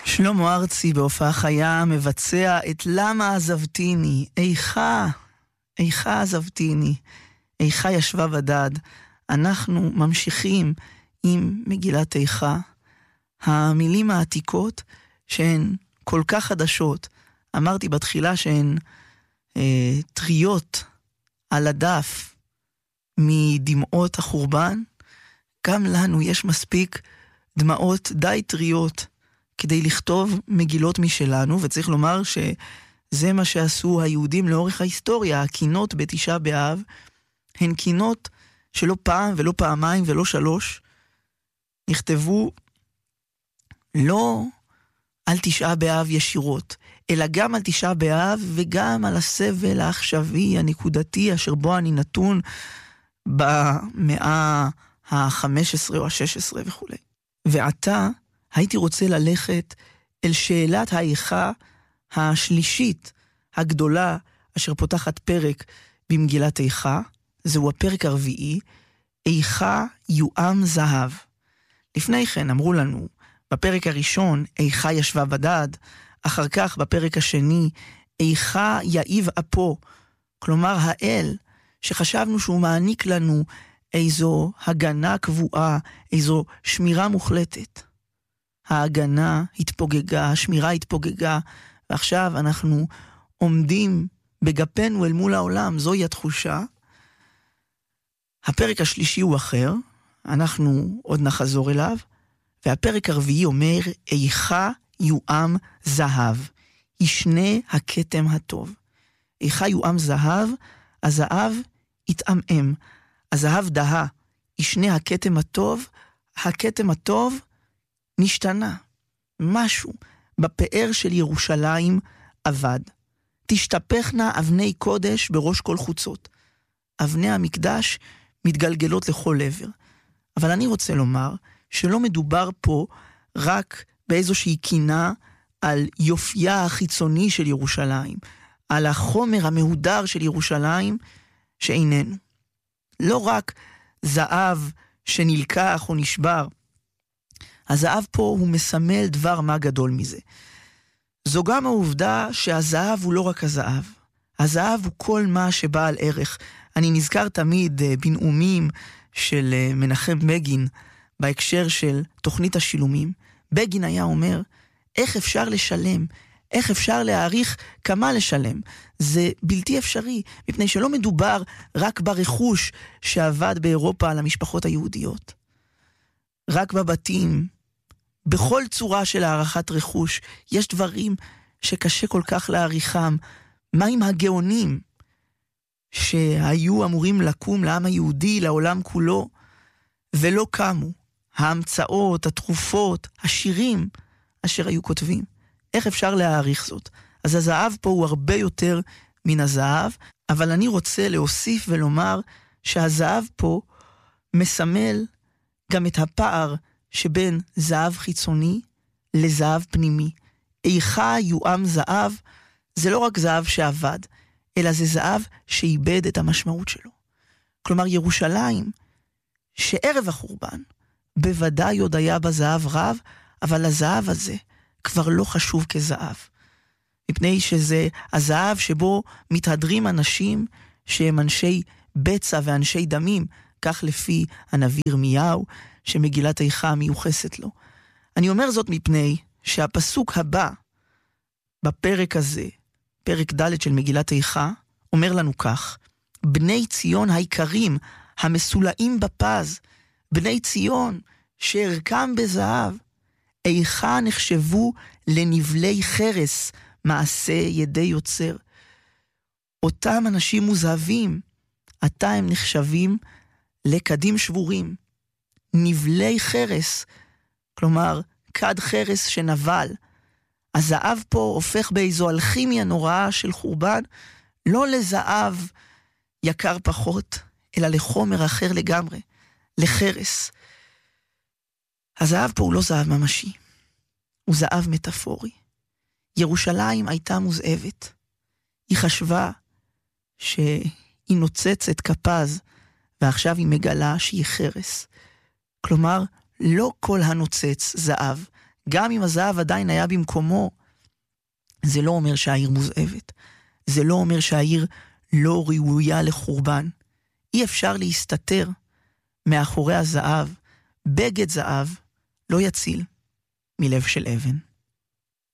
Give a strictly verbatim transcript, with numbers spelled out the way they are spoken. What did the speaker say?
שלמה ארצי בהופעה חיה מבצע את למה עזבתיני, איכה, איכה עזבתיני, איכה ישבה בדד. אנחנו ממשיכים עם מגילת איכה. המילים העתיקות שהן כל כך חדשות, אמרתי בתחילה שהן אה, טריות על הדף מדמעות החורבן, גם לנו יש מספיק דמעות די טריות כדי לכתוב מגילות משלנו, וצריך לומר שזה מה שעשו היהודים לאורך ההיסטוריה. הקינות בתשעה באב הן קינות שלא פעם ולא פעמיים ולא שלוש נכתבו לא על תשעה באב ישירות, אלא גם על תשעה באב וגם על הסבל העכשווי הנקודתי אשר בו אני נתון במאה ה-חמש עשרה או ה-שש עשרה וכו'. ועתה הייתי רוצה ללכת אל שאלת האיכה השלישית הגדולה אשר פותחת פרק במגילת איכה. זהו הפרק הרביעי, איכה יועם זהב. לפני כן אמרו לנו בפרק הראשון איכה ישבה בדד, אחר כך בפרק השני איכה יאיב אפו, כלומר האל שחשבנו שהוא מעניק לנו איזו הגנה קבועה, איזו שמירה מוחלטת. ההגנה התפוגגה, השמירה התפוגגה, ועכשיו אנחנו עומדים בגפנו אל מול העולם, זוהי התחושה. הפרק השלישי הוא אחר, אנחנו עוד נחזור אליו, והפרק הרביעי אומר, איכה יועם זהב, ישנה הכתם הטוב. איכה יועם זהב, הזהב יתעמם, הזהב דהה, ישנה הכתם הטוב, הכתם הטוב נשתנה. משהו בפאר של ירושלים עבד. תשתפכנה אבני קודש בראש כל חוצות. אבני המקדש מתגלגלות לכל עבר. אבל אני רוצה לומר שלא מדובר פה רק באיזושהי קינה על יופייה החיצוני של ירושלים, על החומר המהודר של ירושלים שאיננו. לא רק זהב שנלקח או נשבר. הזהב פה הוא מסמל דבר מה גדול מזה. זו גם העובדה שהזהב הוא לא רק הזהב. הזהב הוא כל מה שבעל ערך. אני נזכר תמיד בנאומים של מנחם בגין בהקשר של תוכנית השילומים. בגין היה אומר, איך אפשר לשלם? איך אפשר להעריך כמה לשלם? זה בלתי אפשרי, מפני שלא מדובר רק ברכוש שעבד באירופה על המשפחות היהודיות. רק בבתים, בכל צורה של הערכת רכוש, יש דברים שקשה כל כך להעריכם. מה עם הגאונים שהיו אמורים לקום לעם היהודי, לעולם כולו, ולא קמו? ההמצאות, התרופות, השירים אשר היו כותבים. איך אפשר להעריך זאת? אז הזהב פה הוא הרבה יותר מן הזהב, אבל אני רוצה להוסיף ולומר שהזהב פה מסמל גם את הפער שבין זהב חיצוני לזהב פנימי. איכה יועם זהב, זה לא רק זהב שעבד, אלא זה זהב שאיבד את המשמעות שלו. כלומר ירושלים, שערב החורבן, בוודאי עוד היה בזהב רב, אבל הזהב הזה כבר לא חשוב כזהב. מפני שזה הזהב שבו מתהדרים אנשים שהם אנשי בצע ואנשי דמים, כך לפי הנביא ירמיהו, שמגילת איכה מיוחסת לו. אני אומר זאת מפני שהפסוק הבא בפרק הזה, פרק ד' של מגילת איכה, אומר לנו כך, בני ציון היקרים, המסולאים בפז, בני ציון שערכם בזהב, איכה נחשבו לנבלי חרס, מעשה ידי יוצר. אותם אנשים מוזהבים, עתה הם נחשבים לקדים שבורים, נבלי חרס, כלומר כד חרס שנבל. הזהב פה הופך באיזו אלכימיה נוראה של חורבן, לא לזהב יקר פחות, אלא לחומר אחר לגמרי, לחרס. הזהב פה הוא לא זהב ממשי, הוא זהב מטאפורי. ירושלים הייתה מוזהבת. היא חשבה שהיא נוצצת כפז, ועכשיו היא מגלה שהיא חרס. כלומר, לא כל הנוצץ זהב, גם אם הזהב עדיין היה במקומו, זה לא אומר שהעיר מוזאבת. זה לא אומר שהעיר לא ראויה לחורבן. אי אפשר להסתתר מאחורי הזהב. בגד זהב לא יציל מלב של אבן.